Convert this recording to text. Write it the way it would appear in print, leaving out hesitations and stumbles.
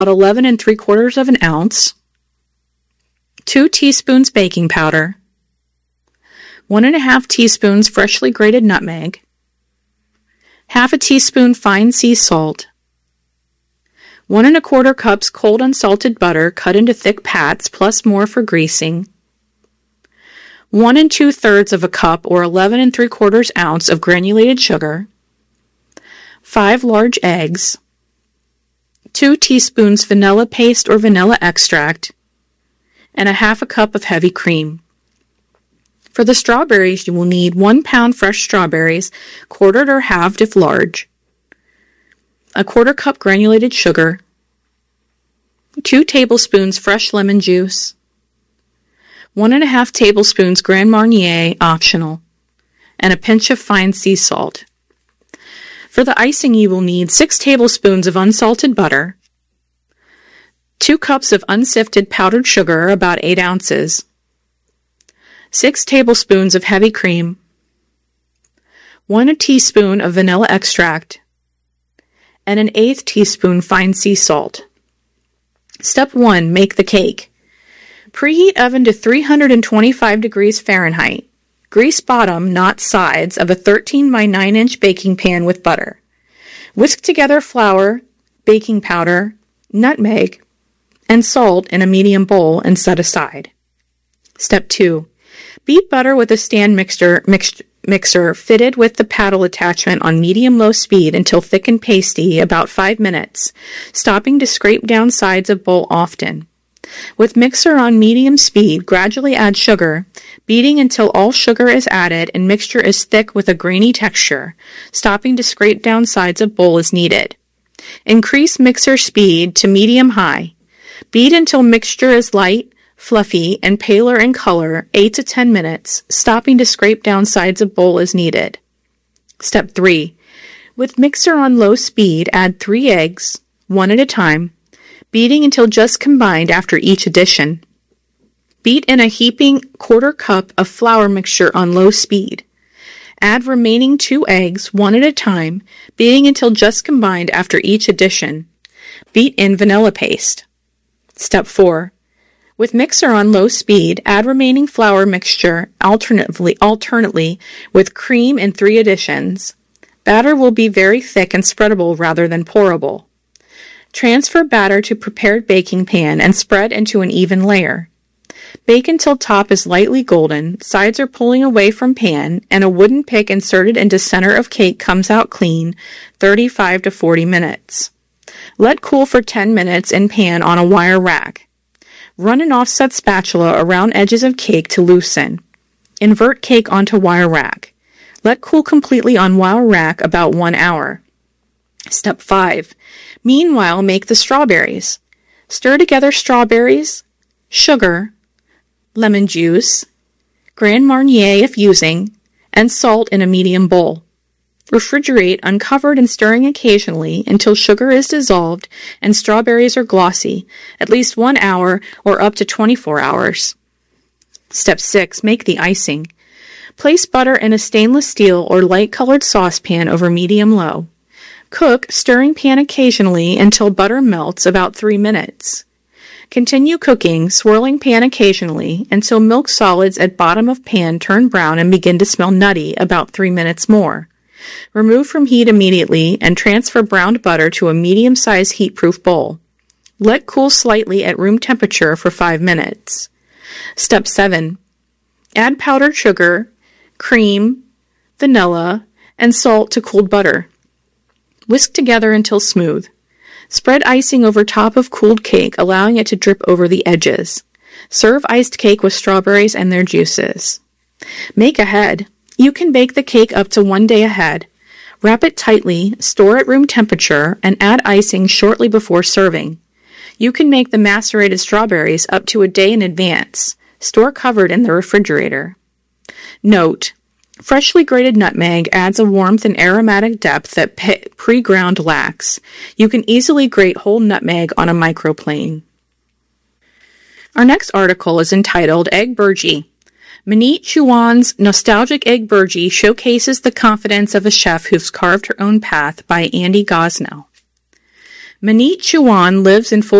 about 11 3/4 of an ounce, 2 teaspoons baking powder, 1 1/2 teaspoons freshly grated nutmeg, half a teaspoon fine sea salt, 1 1/4 cups cold unsalted butter cut into thick pats plus more for greasing, 1 2/3 of a cup or 11 3/4 ounce of granulated sugar, 5 large eggs, 2 teaspoons vanilla paste or vanilla extract, and a half a cup of heavy cream. For the strawberries, you will need 1 pound fresh strawberries, quartered or halved if large, a 1/4 cup granulated sugar, 2 tablespoons fresh lemon juice, 1 1/2 tablespoons Grand Marnier, optional, and a pinch of fine sea salt. For the icing, you will need 6 tablespoons of unsalted butter, 2 cups of unsifted powdered sugar, about 8 ounces, 6 tablespoons of heavy cream, 1 teaspoon of vanilla extract, and an 1/8 teaspoon fine sea salt. Step 1. Make the cake. Preheat oven to 325 degrees Fahrenheit. Grease bottom, not sides, of a 13 by 9 inch baking pan with butter. Whisk together flour, baking powder, nutmeg, and salt in a medium bowl and set aside. Step 2. Beat butter with a stand mixer fitted with the paddle attachment on medium-low speed until thick and pasty, about 5 minutes, stopping to scrape down sides of bowl often. With mixer on medium speed, gradually add sugar, beating until all sugar is added and mixture is thick with a grainy texture, stopping to scrape down sides of bowl as needed. Increase mixer speed to medium-high. Beat until mixture is light, fluffy, and paler in color, 8 to 10 minutes, stopping to scrape down sides of bowl as needed. Step 3. With mixer on low speed, add 3 eggs, one at a time, beating until just combined after each addition. Beat in a heaping 1/4 cup of flour mixture on low speed. Add remaining 2 eggs, one at a time, beating until just combined after each addition. Beat in vanilla paste. Step 4. With mixer on low speed, add remaining flour mixture alternately with cream in 3 additions. Batter will be very thick and spreadable rather than pourable. Transfer batter to prepared baking pan and spread into an even layer. Bake until top is lightly golden, sides are pulling away from pan, and a wooden pick inserted into center of cake comes out clean, 35 to 40 minutes. Let cool for 10 minutes in pan on a wire rack. Run an offset spatula around edges of cake to loosen. Invert cake onto wire rack. Let cool completely on wire rack about 1 hour. Step 5. Meanwhile, make the strawberries. Stir together strawberries, sugar, lemon juice, Grand Marnier if using, and salt in a medium bowl. Refrigerate uncovered and stirring occasionally until sugar is dissolved and strawberries are glossy, at least 1 hour or up to 24 hours. Step 6. Make the icing. Place butter in a stainless steel or light-colored saucepan over medium-low. Cook, stirring pan occasionally until butter melts, about 3 minutes. Continue cooking, swirling pan occasionally until milk solids at bottom of pan turn brown and begin to smell nutty, about 3 minutes more. Remove from heat immediately and transfer browned butter to a medium-sized heat-proof bowl. Let cool slightly at room temperature for 5 minutes. Step 7. Add powdered sugar, cream, vanilla, and salt to cooled butter. Whisk together until smooth. Spread icing over top of cooled cake, allowing it to drip over the edges. Serve iced cake with strawberries and their juices. Make ahead. You can bake the cake up to 1 day ahead. Wrap it tightly, store at room temperature, and add icing shortly before serving. You can make the macerated strawberries up to a day in advance. Store covered in the refrigerator. Note: freshly grated nutmeg adds a warmth and aromatic depth that pre-ground lacks. You can easily grate whole nutmeg on a microplane. Our next article is entitled Egg Burgee. Manit Chauhan's nostalgic egg burgee showcases the confidence of a chef who's carved her own path, by Andy Gosnell. Manit Chauhan lives in full